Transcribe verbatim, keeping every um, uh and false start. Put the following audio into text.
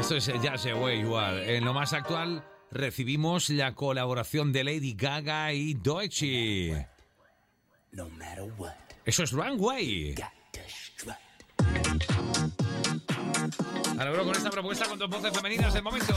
Esto es Just the Way You Are. En lo más actual recibimos la colaboración de Lady Gaga y Doechii. No matter what. Eso es Runway. Ahora, bro, con esta propuesta con dos voces femeninas del momento.